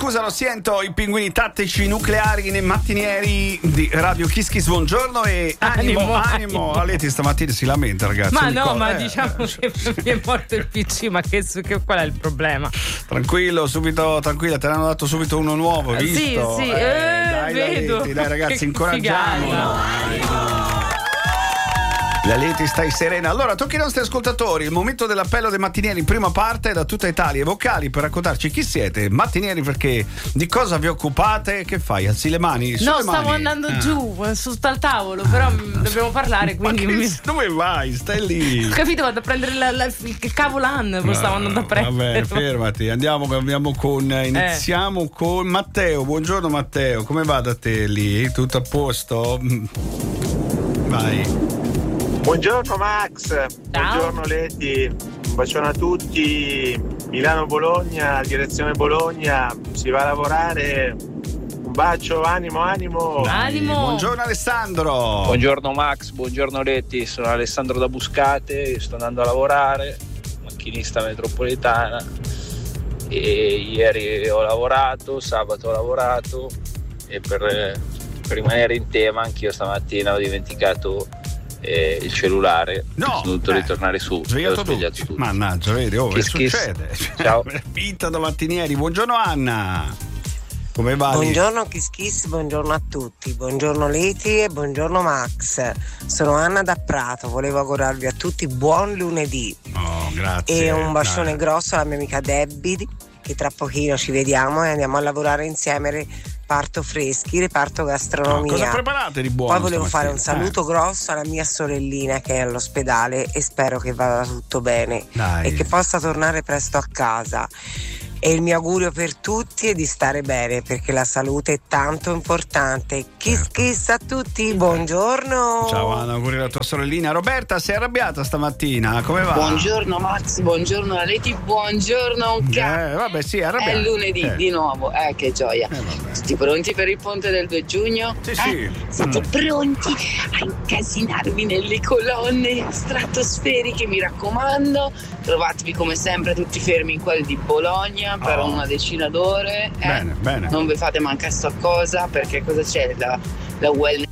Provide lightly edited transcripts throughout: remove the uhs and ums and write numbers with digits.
scusa, lo sento, i pinguini tattici nucleari nei mattinieri di Radio Kiss Kiss, buongiorno e animo. Aleti stamattina si lamenta, ragazzi. Ma no, ma diciamo che mi è morto il PC, ma qual è il problema? Tranquilla, te ne hanno dato subito uno nuovo, visto? Sì, dai, vedo. dai ragazzi, Che incoraggiamolo. La Leti, stai serena. Allora, tocca ai nostri ascoltatori il momento dell'appello dei mattinieri in prima parte da tutta Italia, vocali per raccontarci chi siete, mattinieri, perché di cosa vi occupate, che fai? Alzi le mani? No, stavo andando giù sotto al tavolo, però dobbiamo parlare, quindi dove vai? Stai lì. Ho capito, vado a prendere il cavolan, lo stavo andando a prendere. Vabbè, fermati, iniziamo con Matteo. Buongiorno Matteo, come va da te lì? Tutto a posto? Vai. Buongiorno Max, ciao. Buongiorno Leti, un bacione a tutti. Milano-Bologna, direzione Bologna, si va a lavorare. Un bacio, animo. Buongiorno Alessandro. Buongiorno Max, buongiorno Leti, sono Alessandro da Buscate, sto andando a lavorare, macchinista metropolitana, e ieri ho lavorato, sabato ho lavorato, e per rimanere in tema anch'io stamattina ho dimenticato il cellulare, sono dovuto ritornare su, ho svegliato tutto. Mannaggia, vedi, che succede? Ciao. Vita da mattinieri. Buongiorno Anna, come va? Buongiorno Kiss Kiss, buongiorno a tutti, buongiorno Leti e buongiorno Max. Sono Anna da Prato, volevo augurarvi a tutti buon lunedì. Grazie. E un bacione grosso alla mia amica Debbie, che tra pochino ci vediamo e andiamo a lavorare insieme. Reparto freschi, reparto gastronomia. Cosa preparate di buono? Poi volevo fare un saluto grosso alla mia sorellina che è all'ospedale e spero che vada tutto bene e che possa tornare presto a casa. E il mio augurio per tutti è di stare bene, perché la salute è tanto importante. Kiss kiss a tutti, buongiorno. Ciao Anna, auguri alla tua sorellina. Roberta, sei arrabbiata stamattina? Come va? Buongiorno Max, buongiorno Leti, buongiorno vabbè, sì, arrabbiata. È lunedì di nuovo, che gioia. Tutti pronti per il ponte del 2 giugno? Sì. Siete pronti a incasinarvi nelle colonne stratosferiche, mi raccomando. Trovatevi come sempre tutti fermi in quelle di Bologna per una decina d'ore. Bene. Non vi fate mancare sta cosa, perché cosa c'è? La wellness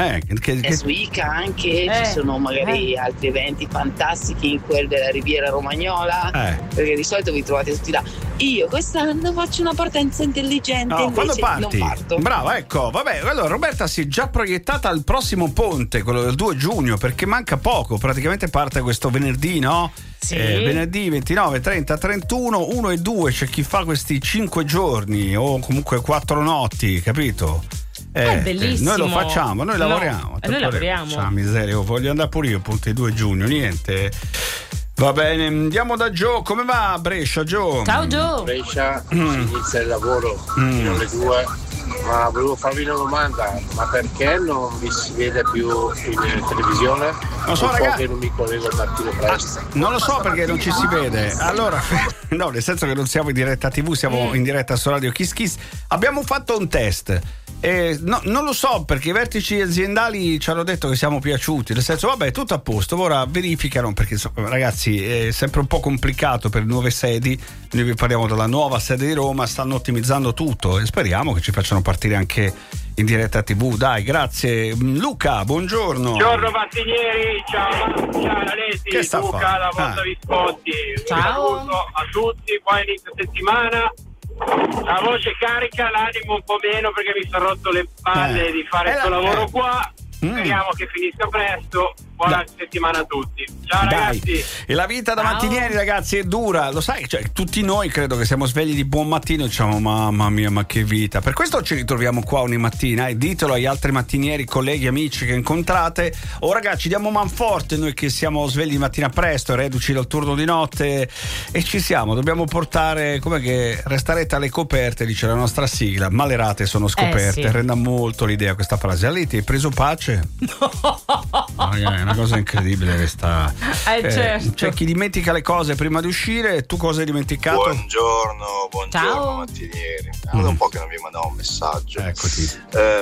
week anche, ci sono magari altri eventi fantastici in quel della Riviera Romagnola, perché di solito vi trovate tutti là. Io quest'anno faccio una partenza intelligente, quando parti? Non parto. Brava, ecco, vabbè, allora Roberta si è già proiettata al prossimo ponte, quello del 2 giugno, perché manca poco, praticamente parte questo venerdì, no? Sì. Venerdì 29, 30, 31, 1 e 2 c'è chi fa questi 5 giorni o comunque 4 notti, capito? È bellissimo. Noi lo facciamo, noi lavoriamo. Noi lavoriamo. Ciao miseria, voglio andare pure io, ponte 2 giugno, niente. Va bene, andiamo da Gio. Come va a Brescia, Gio? Ciao Gio. Brescia, si inizia il lavoro fino alle 2. Ma volevo farvi una domanda, ma perché non vi si vede più in televisione? Non so, ragazzi, che non mi collego al mattino presto. Non lo so perché non ci si vede. Allora, no, nel senso che non siamo in diretta TV, siamo in diretta su Radio Kiss Kiss. Abbiamo fatto un test. Non lo so perché i vertici aziendali ci hanno detto che siamo piaciuti, nel senso vabbè, tutto a posto, ora verificano, perché ragazzi è sempre un po' complicato per nuove sedi. Noi vi parliamo della nuova sede di Roma, stanno ottimizzando tutto e speriamo che ci facciano partire anche in diretta TV. Dai, grazie. Luca, buongiorno. Buongiorno mattinieri, ciao Leti, che sta Luca, la vostra Visconti. Ciao. Un saluto a tutti, buon inizio settimana. La voce carica, l'animo un po' meno perché mi sono rotto le palle di fare questo lavoro qua. Speriamo che finisca presto. Buona settimana a tutti. Ciao ragazzi. E la vita da mattinieri, ragazzi, è dura. Lo sai, cioè, tutti noi credo che siamo svegli di buon mattino e diciamo mamma mia, ma che vita. Per questo ci ritroviamo qua ogni mattina e ditelo agli altri mattinieri, colleghi, amici che incontrate. Ragazzi, diamo manforte noi che siamo svegli di mattina presto, reduci dal turno di notte, e ci siamo. Dobbiamo portare, come che restarete alle coperte, dice la nostra sigla, ma le rate sono scoperte. Sì. Renda molto l'idea questa frase. Aliti, hai preso pace? No. È una cosa incredibile questa. Certo. C'è chi dimentica le cose prima di uscire. Tu cosa hai dimenticato? Buongiorno Ciao. mattinieri. Da un po' che non vi mandavo un messaggio. Eccoti.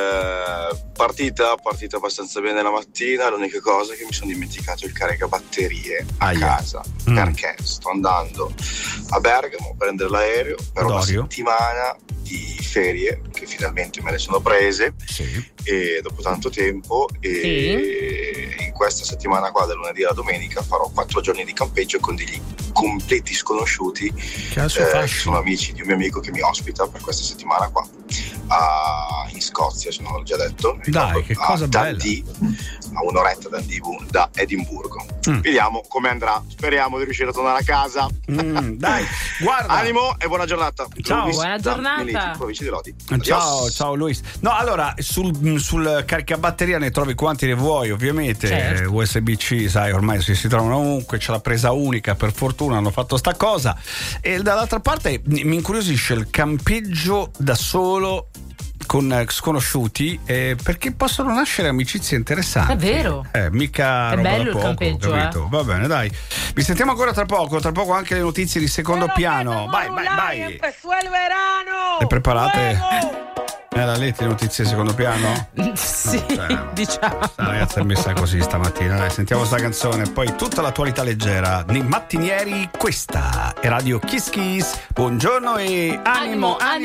Partita abbastanza bene la mattina. L'unica cosa è che mi sono dimenticato il caricabatterie a casa, perché sto andando a Bergamo a prendere l'aereo per una settimana di ferie che finalmente me le sono prese e dopo tanto tempo e in questa settimana qua, da lunedì alla domenica, farò 4 giorni di campeggio con degli completi sconosciuti che sono amici di un mio amico che mi ospita per questa settimana qua in Scozia, se non l'ho già detto. Dai, che cosa bella. A un'oretta da Edimburgo. Vediamo come andrà, speriamo di riuscire a tornare a casa. Dai, guarda, animo e buona giornata. Ciao, Luis, buona giornata. provincia di Lodi. Ciao Luis. No, allora sul caricabatteria ne trovi quanti ne vuoi, ovviamente. Certo. USB-C, sai, ormai si trovano ovunque, c'è la presa unica, per fortuna hanno fatto sta cosa. E dall'altra parte mi incuriosisce il campeggio da solo con sconosciuti, perché possono nascere amicizie interessanti. È vero. Mica è roba bello da poco, il campeggio, capito? Va bene, dai. Vi sentiamo ancora tra poco anche le notizie di secondo piano. Vai. Empezó el verano. Le preparate? La Leti, notizie di secondo piano? Sì, diciamo. La ragazza è messa così stamattina. Dai, sentiamo sta canzone, poi tutta l'attualità leggera nei mattinieri. Questa è Radio Kiss Kiss. Buongiorno e animo.